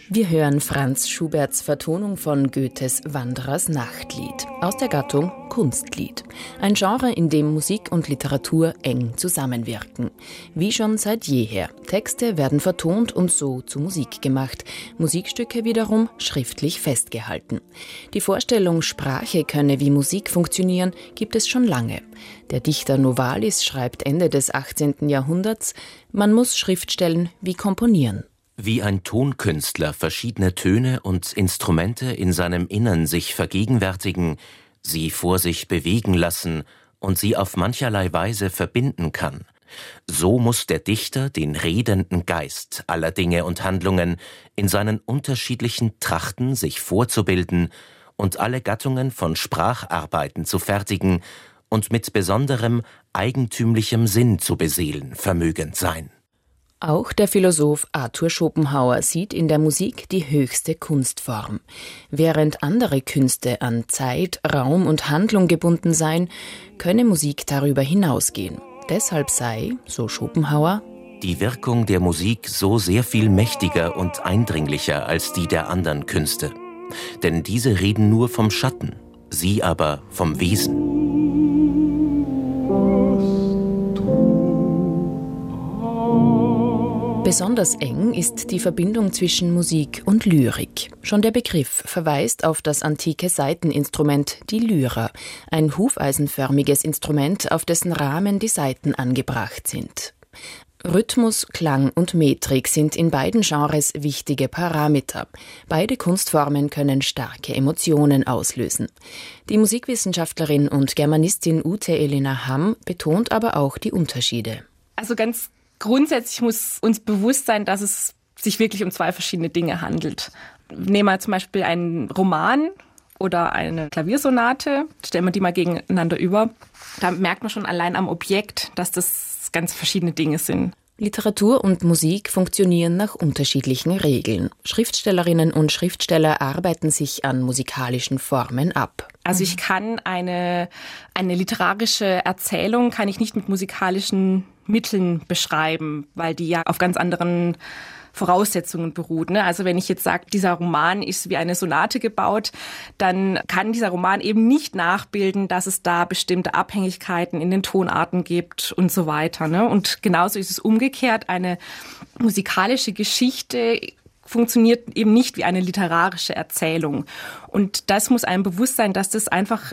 Wir hören Franz Schuberts Vertonung von Goethes Wanderers Nachtlied aus der Gattung Kunstlied. Ein Genre, in dem Musik und Literatur eng zusammenwirken. Wie schon seit jeher. Texte werden vertont und so zu Musik gemacht. Musikstücke wiederum schriftlich festgehalten. Die Vorstellung, Sprache könne wie Musik funktionieren, gibt es schon lange. Der Dichter Novalis schreibt Ende des 18. Jahrhunderts, man muss Schriftstellen wie komponieren. Wie ein Tonkünstler verschiedene Töne und Instrumente in seinem Innern sich vergegenwärtigen, sie vor sich bewegen lassen und sie auf mancherlei Weise verbinden kann, so muss der Dichter den redenden Geist aller Dinge und Handlungen in seinen unterschiedlichen Trachten sich vorzubilden und alle Gattungen von Spracharbeiten zu fertigen und mit besonderem, eigentümlichem Sinn zu beseelen vermögend sein. Auch der Philosoph Arthur Schopenhauer sieht in der Musik die höchste Kunstform. Während andere Künste an Zeit, Raum und Handlung gebunden seien, könne Musik darüber hinausgehen. Deshalb sei, so Schopenhauer, die Wirkung der Musik so sehr viel mächtiger und eindringlicher als die der anderen Künste. Denn diese reden nur vom Schatten, sie aber vom Wesen. Besonders eng ist die Verbindung zwischen Musik und Lyrik. Schon der Begriff verweist auf das antike Saiteninstrument, die Lyra, ein hufeisenförmiges Instrument, auf dessen Rahmen die Saiten angebracht sind. Rhythmus, Klang und Metrik sind in beiden Genres wichtige Parameter. Beide Kunstformen können starke Emotionen auslösen. Die Musikwissenschaftlerin und Germanistin Ute Elena Hamm betont aber auch die Unterschiede. Also ganz grundsätzlich muss uns bewusst sein, dass es sich wirklich um zwei verschiedene Dinge handelt. Nehmen wir zum Beispiel einen Roman oder eine Klaviersonate, stellen wir die mal gegeneinander über. Da merkt man schon allein am Objekt, dass das ganz verschiedene Dinge sind. Literatur und Musik funktionieren nach unterschiedlichen Regeln. Schriftstellerinnen und Schriftsteller arbeiten sich an musikalischen Formen ab. Also ich kann eine literarische Erzählung kann ich nicht mit musikalischen Mitteln beschreiben, weil die ja auf ganz anderen Voraussetzungen beruht. Also wenn ich jetzt sage, dieser Roman ist wie eine Sonate gebaut, dann kann dieser Roman eben nicht nachbilden, dass es da bestimmte Abhängigkeiten in den Tonarten gibt und so weiter. Und genauso ist es umgekehrt. Eine musikalische Geschichte funktioniert eben nicht wie eine literarische Erzählung. Und das muss einem bewusst sein, dass das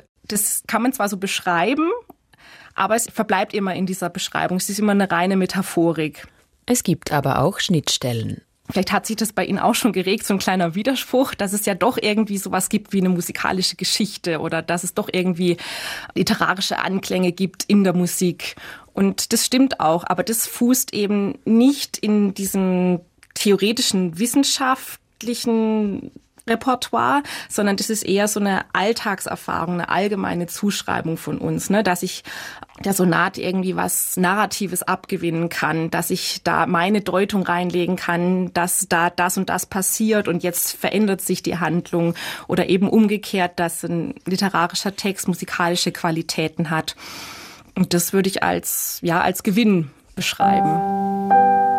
kann man zwar so beschreiben, aber es verbleibt immer in dieser Beschreibung. Es ist immer eine reine Metaphorik. Es gibt aber auch Schnittstellen. Vielleicht hat sich das bei Ihnen auch schon geregt, so ein kleiner Widerspruch, dass es ja doch irgendwie sowas gibt wie eine musikalische Geschichte oder dass es doch irgendwie literarische Anklänge gibt in der Musik. Und das stimmt auch, aber das fußt eben nicht in diesem theoretischen, wissenschaftlichen Repertoire, sondern das ist eher so eine Alltagserfahrung, eine allgemeine Zuschreibung von uns, dass ich der Sonate irgendwie was Narratives abgewinnen kann, dass ich da meine Deutung reinlegen kann, dass da das und das passiert und jetzt verändert sich die Handlung oder eben umgekehrt, dass ein literarischer Text musikalische Qualitäten hat. Und das würde ich als Gewinn beschreiben.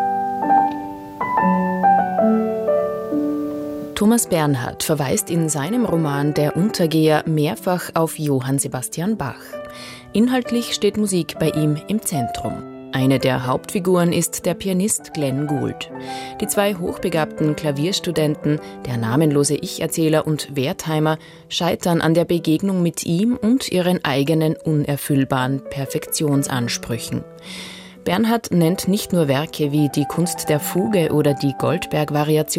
Thomas Bernhard verweist in seinem Roman Der Untergeher mehrfach auf Johann Sebastian Bach. Inhaltlich steht Musik bei ihm im Zentrum. Eine der Hauptfiguren ist der Pianist Glenn Gould. Die zwei hochbegabten Klavierstudenten, der namenlose Ich-Erzähler und Wertheimer, scheitern an der Begegnung mit ihm und ihren eigenen unerfüllbaren Perfektionsansprüchen. Bernhard nennt nicht nur Werke wie die Kunst der Fuge oder die Goldberg-Variation,